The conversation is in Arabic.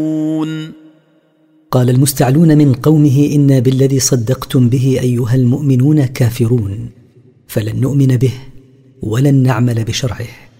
قال المستعلون من قومه: إنا بالذي صدقتم به أيها المؤمنون كافرون، فلن نؤمن به ولن نعمل بشرعه.